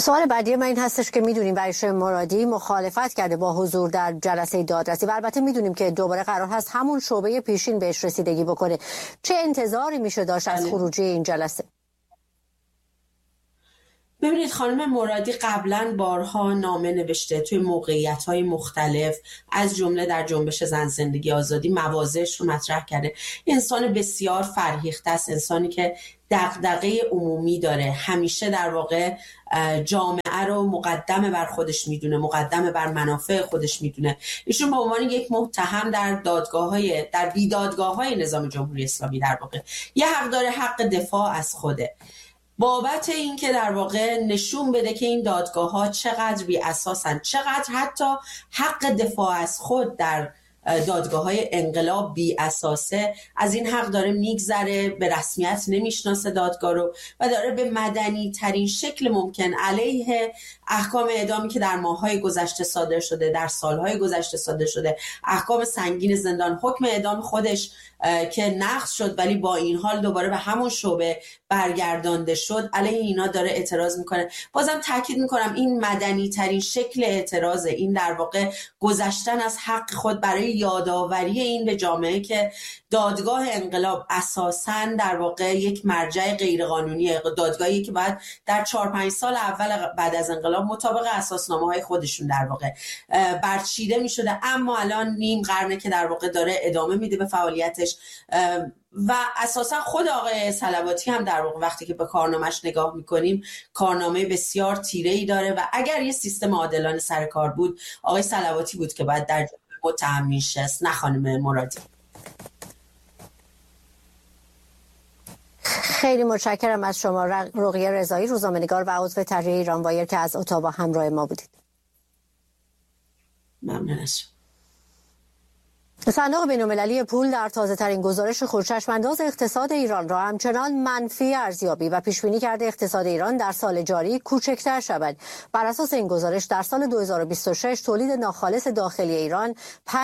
سوال بعدی من این هستش که میدونیم رئیس مرادی مخالفت کرده با حضور در جلسه دادرسی و البته میدونیم که دوباره قرار هست همون شعبه پیشین بهش رسیدگی بکنه. چه انتظاری میشه داشت از خروجی این جلسه؟ ببینید خانم مرادی قبلا بارها نامه نوشته توی موقعیت‌های مختلف، از جمله در جنبش زن زندگی آزادی مواضعش رو مطرح کرده. انسان بسیار فرهیخته است، انسانی که دغدغه عمومی داره، همیشه در واقع جامعه رو مقدم بر خودش میدونه، مقدم بر منافع خودش میدونه. ایشون به عنوان یک متهم در بیدادگاه‌های نظام جمهوری اسلامی در واقع یه حق داره، حق دفاع از خوده، بابت این که در واقع نشون بده که این دادگاه‌ها چقدر بی اساسن، چقدر حتی حق دفاع از خود در دادگاه‌های انقلاب بی اساسه. از این حق داره میگذره، به رسمیت نمیشناسه دادگاه رو و داره به مدنی ترین شکل ممکن علیه احکام اعدامی که در ماه‌های گذشته صادر شده، در سال‌های گذشته صادر شده، احکام سنگین زندان، حکم اعدام خودش که نقض شد ولی با این حال دوباره به همون شعبه برگردانده شد، علیه اینا داره اعتراض میکنه. بازم تاکید میکنم این مدنی ترین شکل اعتراضه، این در واقع گذشتن از حق خود برای یادآوری این به جامعه که دادگاه انقلاب اساساً در واقع یک مرجع غیرقانونیه، دادگاهی که باید در 4-5 سال اول بعد از انقلاب مطابق اساسنامه‌های خودشون در واقع برچیده میشده، اما الان نیم قرنه که در واقع داره ادامه میده به فعالیتش. و اساسا خود آقای صلواتی هم در واقع وقتی که به کارنامه‌اش نگاه میکنیم کارنامه بسیار تیره‌ای داره و اگر یه سیستم عادلانه سر کار بود آقای صلواتی بود که باید در متهم میشست، نه خانم مرادی. خیلی متشکرم از شما رقیه رضایی، روزنامه‌نگار و عضو تحریریه ایران وایر که از اتاوا همراه ما بودید. ممنون از شما. صندوق بین‌المللی پول در تازه‌ترین گزارش خود چشم‌انداز اقتصاد ایران را همچنان منفی ارزیابی و پیش‌بینی کرده اقتصاد ایران در سال جاری کوچکتر شود. بر اساس این گزارش در سال 2026 تولید ناخالص داخلی ایران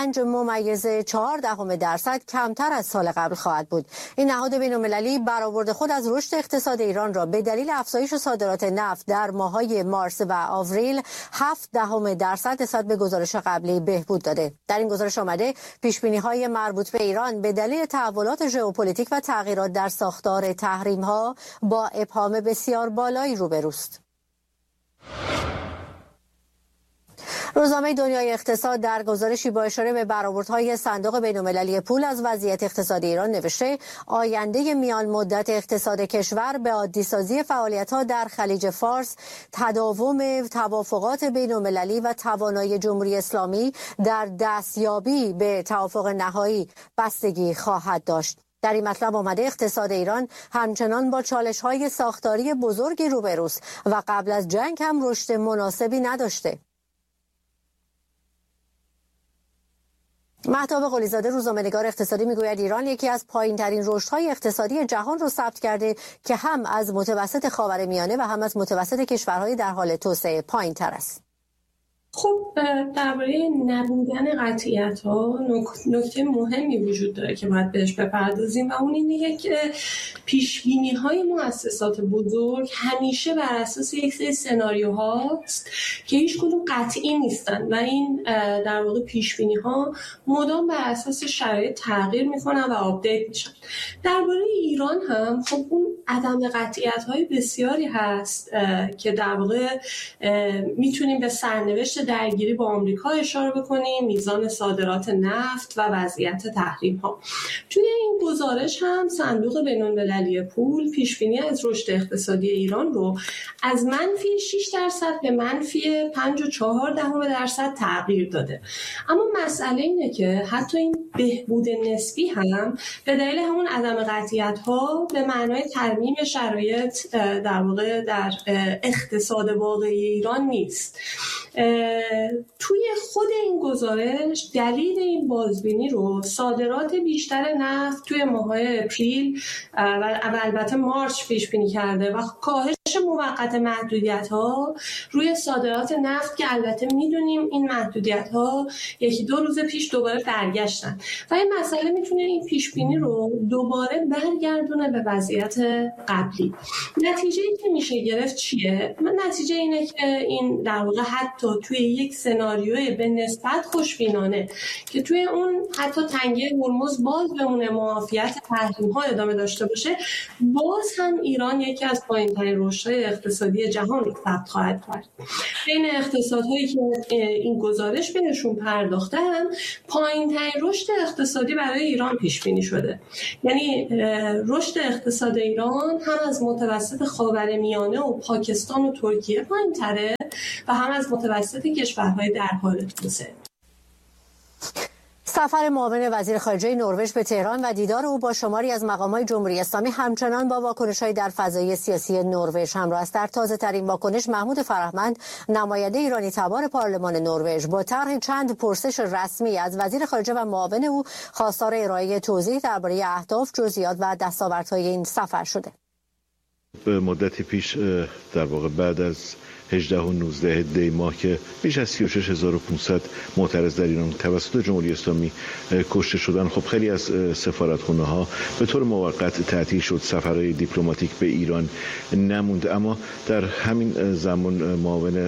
5.4% کمتر از سال قبل خواهد بود. این نهاد بین‌المللی برآورد خود از رشد اقتصاد ایران را به دلیل افزایش صادرات نفت در ماه‌های مارس و آوریل 0.7% نسبت به گزارش قبلی بهبود داده. در این گزارش آمده پیش‌بینی‌های مربوط به ایران به دلیل تحولات ژئوپلیتیک و تغییرات در ساختار تحریم‌ها با ابهام بسیار بالایی روبروست. روزنامه دنیای اقتصاد در گزارشی با اشاره به برآوردهای صندوق بین‌المللی پول از وضعیت اقتصادی ایران نوشته آینده میان مدت اقتصاد کشور به عادی‌سازی فعالیت‌ها در خلیج فارس، تداوم توافقات بین‌المللی و توانایی جمهوری اسلامی در دستیابی به توافق نهایی بستگی خواهد داشت. در این مطلب آمده اقتصاد ایران همچنان با چالش‌های ساختاری بزرگی روبروست و قبل از جنگ هم رشد مناسبی نداشته. مهتاب قلی‌زاده روزنامه‌نگار اقتصادی میگوید ایران یکی از پایین‌ترین رشدهای اقتصادی جهان را ثبت کرده که هم از متوسط خاورمیانه و هم از متوسط کشورهای در حال توسعه پایین‌تر است. خب درباره نبودن قطعیت‌ها نکته مهمی وجود داره که باید بهش بپردازیم و اون اینه که پیش‌بینی‌های مؤسسات بزرگ همیشه بر اساس یک سری سناریوهاست که هیچ کدوم قطعی نیستن و این در واقع پیش‌بینی‌ها مدام بر اساس شرایط تغییر می‌کنن و آپدیت میشن. درباره ایران هم خب اون عدم قطعیت‌های بسیاری هست که در واقع میتونیم به سرنوشت درگیری با آمریکا اشاره بکنیم، میزان صادرات نفت و وضعیت تحریم ها. توی این گزارش هم صندوق بین‌المللی پول پیشبینی از رشد اقتصادی ایران رو از منفی 6% به منفی 5.4% تغییر داده. اما مسئله اینه که حتی این بهبود نسبی هم به دلیل همون عدم قطعیت ها به معنای ترمیم شرایط در واقع در اقتصاد واقعی ایران نیست. توی خود این گزارش دلیل این بازبینی رو صادرات بیشتر نفت توی ماه‌های اپریل و البته مارس پیش بینی کرده و کاهش موقت محدودیت‌ها روی صادرات نفت که البته میدونیم این محدودیت‌ها 1-2 روز پیش دوباره برگشتن و این مسئله میتونه این پیشبینی رو دوباره برگردونه به وضعیت قبلی. نتیجه‌ای که میشه گرفت چیه؟ نتیجه اینه که این در واقع حتی توی یک سناریوی به نسبت خوشبینانه که توی اون حتی تنگه هرمز باز بمونه، معافیت تحریم‌ها ادامه داشته باشه، باز هم ایران یکی از پایین‌ترین رشدهای اقتصادی جهان رو ثبت خواهد کرد. بین اقتصادهایی که این گزارش بهشون پرداخته هم پایین‌ترین رشد اقتصادی برای ایران پیش بینی شده. یعنی رشد اقتصاد ایران هم از متوسط خاورمیانه و پاکستان و ترکیه پایین‌تره و هم از متوسط کشورهای در حال توسعه. سفر معاون وزیر خارجه نروژ به تهران و دیدار او با شماری از مقامات جمهوری اسلامی همچنان با واکنش‌های در فضای سیاسی نروژ همراه است. در تازه‌ترین واکنش محمود فرهمند نماینده ایرانی تبار پارلمان نروژ با طرح چند پرسش رسمی از وزیر خارجه و معاون او خواستار ارائه توضیح درباره اهداف، جزئیات و دستاوردهای این سفر شده. به مدتی پیش در واقع بعد از 18 و 19 دی ماه که بیش از 36500 معترض در ایران توسط جمهوری اسلامی کشته شدن، خب خیلی از سفارتخانه ها به طور موقت تعطیل شد، سفرهای دیپلماتیک به ایران نموند. اما در همین زمان معاون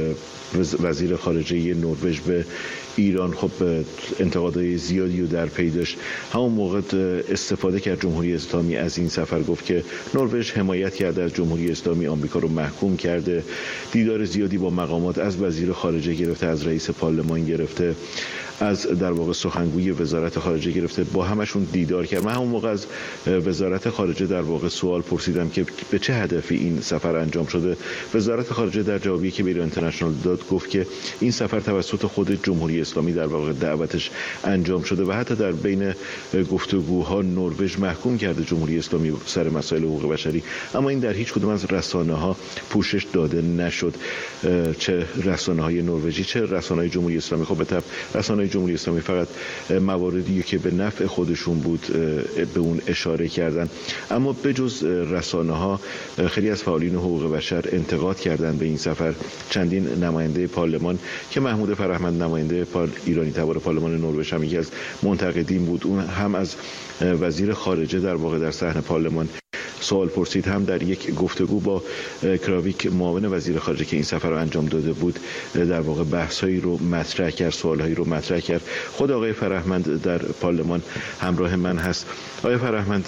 وزیر خارجه نروژ به ایران خب انتقادهای زیادی رو در پی داشت. همون موقع استفاده کرد جمهوری اسلامی از این سفر، گفت که نروژ حمایت کرده از جمهوری اسلامی، آمریکا رو محکوم کرده، دیدار زیادی با مقامات از وزیر خارجه گرفته، از رئیس پارلمان گرفته، از در واقع سخنگوی وزارت خارجه گرفته، با همشون دیدار کرد. من همون موقع از وزارت خارجه در واقع سوال پرسیدم که به چه هدفی این سفر انجام شده. وزارت خارجه در جوابی که به ایران اینترنشنال داد گفت که این سفر توسط خود جمهوری اسلامی در واقع دعوتش انجام شده و حتی در بین گفتگوها نروژ محکوم کرده جمهوری اسلامی سر مسائل حقوق بشری، اما این در هیچ کدوم از رسانه‌ها پوشش داده نشد، چه رسانه‌های نروژی چه رسانه‌های جمهوری اسلامی. خب به طب رسانه‌های جمهوری اسلامی فقط مواردی که به نفع خودشون بود به اون اشاره کردن، اما بجز رسانه‌ها خیلی از فعالین حقوق بشر انتقاد کردن به این سفر. چندین نماینده پارلمان که محمود فرهمند نماینده ایرانی تبار پارلمان نروژ هم یکی از منتقدین بود، اون هم از وزیر خارجه در واقع در صحن پارلمان سوال پرسید، هم در یک گفتگو با کراویک معاون وزیر خارجه که این سفر رو انجام داده بود در واقع بحثایی رو مطرح کرد، سوالهایی رو مطرح کرد. خود آقای فرهمند در پارلمان همراه من هست. آقای فرهمند،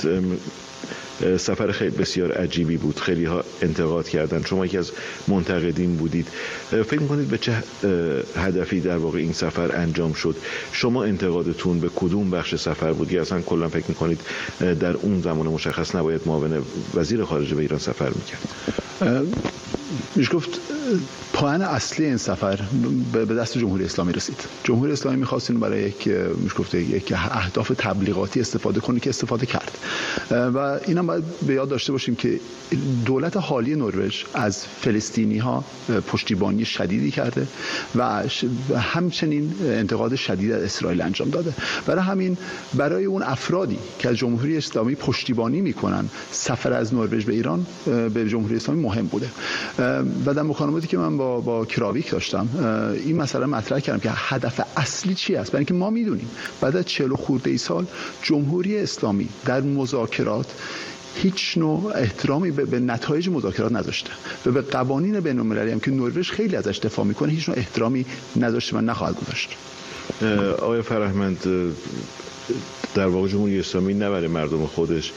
سفر خیلی بسیار عجیبی بود، خیلی ها انتقاد کردن، شما یکی از منتقدین بودید. فکر می‌کنید به چه هدفی در واقع این سفر انجام شد؟ شما انتقادتون به کدوم بخش سفر بود یا اصلا کلا فکر می‌کنید در اون زمان مشخص نباید معاون وزیر خارجه به ایران سفر می‌کرد؟ میشه گفت پایان اصلی این سفر به دست جمهوری اسلامی رسید. جمهوری اسلامی می‌خواست اینو برای یک اهداف تبلیغاتی استفاده کنه که استفاده کرد و اینم باید به یاد داشته باشیم که دولت حالی نروژ از فلسطینی‌ها پشتیبانی شدیدی کرده و همچنین انتقاد شدید از اسرائیل انجام داده. برای همین برای اون افرادی که از جمهوری اسلامی پشتیبانی میکنن سفر از نروژ به ایران به جمهوری اسلامی مهم بوده و در مکالماتی که من با کراویک داشتم این مسئله مطرح کردم که هدف اصلی چی است. برای اینکه ما میدونیم بعد از 40 خورده سال جمهوری اسلامی در مذاکرات هیچ نوع احترامی به نتایج مذاکرات نذاشته و به قوانین بین‌المللی هم که نروژ خیلی ازش دفاع میکنه هیچ نوع احترامی نذاشته و نخواهد گذاشت. آقای فرهمند، در واقع جمهوری اسلامی نه برای مردم خودش،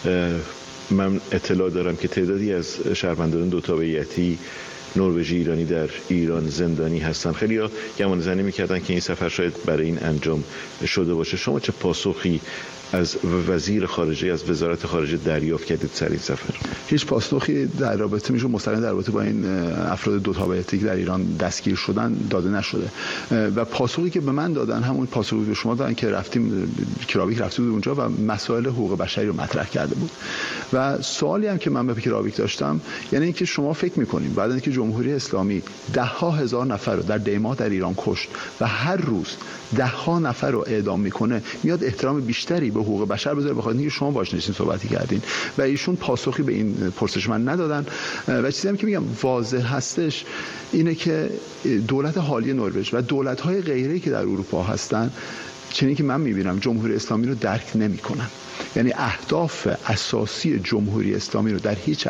من اطلاع دارم که تعدادی از شهروندان دو تابعیتی نروژی ایرانی در ایران زندانی هستن. خیلی ها گمان زنی میکردن که این سفر شاید برای این انجام شده باشه. شما چه پاسخی از وزیر خارجه، از وزارت خارجه دریافت کردید سر این سفر؟ هیچ پاسخی در رابطه میشه مستقیم در رابطه با این افراد دو تابعیتی که در ایران دستگیر شدن داده نشده و پاسخی که به من دادن همون پاسخی به شما دادن که رفتیم کراویک رفته بود اونجا و مسائل حقوق بشری رو مطرح کرده بود و سوالی هم که من به کراویک داشتم یعنی اینکه شما فکر می‌کنید بعد اینکه جمهوری اسلامی ده ها هزار نفر رو در دیما در ایران کشت و هر روز ده ها نفر رو اعدام میکنه، میاد احترام بیشتری به حقوق بشر بذاره، بخاطر اینکه شما باش نشین صحبتی کردین و ایشون پاسخی به این پرسش من ندادن. و چیزی هم که میگم واضح هستش اینه که دولت حالی نروژ و دولت‌های غیره‌ای که در اروپا هستن، چنین که من میبینم، جمهوری اسلامی رو درک نمیکنن. یعنی اهداف اساسی جمهوری اسلامی رو در هیچ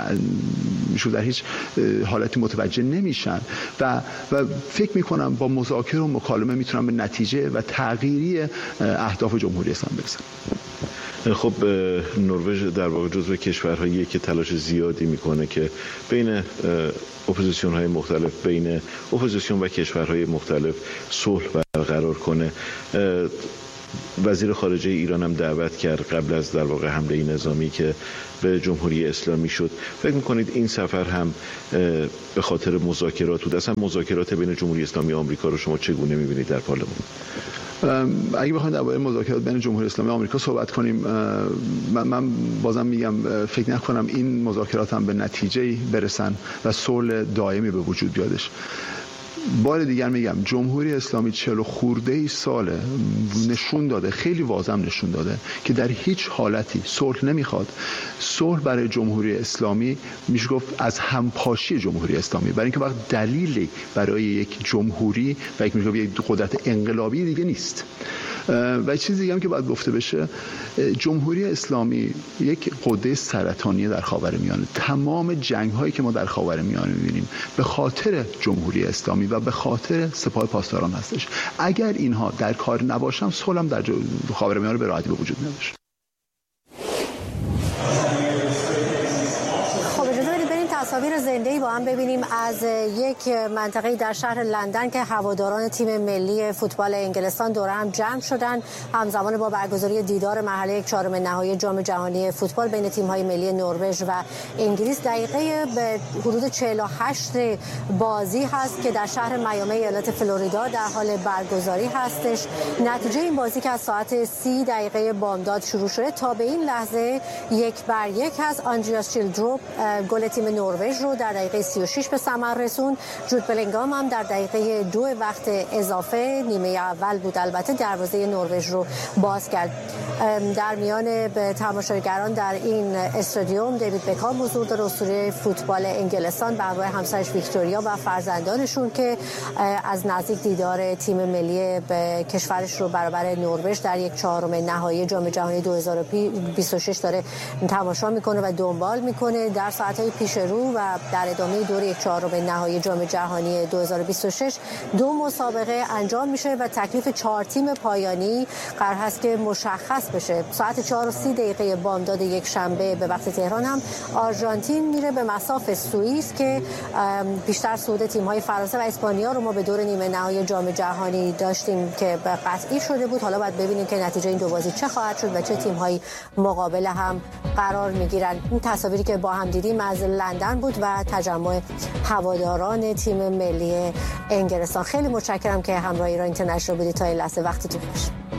حالتی متوجه نمیشن و فکر میکنم با مذاکره و مکالمه میتونن به نتیجه و تغییری اهداف جمهوری اسلامی برسن. خب نروژ در واقع جزو کشورهاییه که تلاش زیادی میکنه که بین اپوزیسیون های مختلف، بین اپوزیسیون و کشورهای مختلف صلح برقرار کنه. وزیر خارجه ایران هم دعوت کرد قبل از در واقع حمله نظامی که به جمهوری اسلامی شد. فکر می‌کنید این سفر هم به خاطر مذاکرات بود؟ اصلا مذاکرات بین جمهوری اسلامی و آمریکا رو شما چگونه می‌بینید در پارلمان؟ اگه بخوایم درباره مذاکرات بین جمهوری اسلامی و آمریکا صحبت کنیم، من بازم میگم فکر نکنم این مذاکرات هم به نتیجه‌ای برسن و صلح دائمی به وجود بیادش. بار دیگر میگم جمهوری اسلامی 40 خورده ای ساله نشون داده، خیلی واضح نشون داده که در هیچ حالتی صلح نمیخواد. صلح برای جمهوری اسلامی میشه گفت از همپاشی جمهوری اسلامی، برای اینکه وقت دلیلی برای یک جمهوری و یک میشه یک قدرت انقلابی دیگه نیست. و چیزی دیگه هم که باید گفته بشه، جمهوری اسلامی یک قده سرطانی در خاورمیانه. تمام جنگ هایی که ما در خاورمیانه می‌بینیم به خاطر جمهوری اسلامی و به خاطر سپاه پاسداران هستش. اگر اینها در کار نباشن، صلح هم در خاورمیانه به راحتی به وجود نمیاد. تصاویر زنده‌ای با هم ببینیم از یک منطقه در شهر لندن که هواداران تیم ملی فوتبال انگلستان دور هم جمع شدن همزمان با برگزاری دیدار مرحله چهارم نهایی جام جهانی فوتبال بین تیم‌های ملی نروژ و انگلیس. دقیقه به حدود 48 بازی هست که در شهر میامی ایالت فلوریدا در حال برگزاری هستش. نتیجه این بازی که از ساعت 30 دقیقه بامداد شروع شده تا به این لحظه 1-1 هست. آندریاس چیلدروپ گل تیم نروژ رو در دقیقه 36 به ثمر رسون. جود بلینگام هم در دقیقه 2 وقت اضافه، نیمه اول بود البته، دروازه نروژ رو باز کرد. در میان تماشاگران در این استادیوم دیوید بکام حضور داشت، اسطوره فوتبال انگلستان به همراه همسرش ویکتوریا و فرزندانشون که از نزدیک دیدار تیم ملی کشورش رو برابر نروژ در یک چهارم نهایی جام جهانی 2026 داره تماشا میکنه و دنبال میکنه. در ساعت‌های پیش رو و در ادامه دور یک چهارم نهایی جام جهانی 2026 2 مسابقه انجام میشه و تکلیف 4 تیم پایانی قرار هست که مشخص بشه. ساعت 4:30 بامداد یک شنبه به وقت تهران هم آرژانتین میره به مصاف سوئیس که بیشتر صعود تیم‌های فرانسه و اسپانیا رو ما به دور نیمه نهایی جام جهانی داشتیم که قطعی شده بود. حالا باید ببینیم که نتیجه این دو بازی چه خواهد شد و چه تیم‌هایی مقابل هم قرار میگیرن. این تصاویری که با هم دیدیم از لندن بود و تجمع هواداران تیم ملی انگلستان. خیلی متشکرم که همراه ایران اینترنشنال بودید تا این لحظه. وقتتون خوش.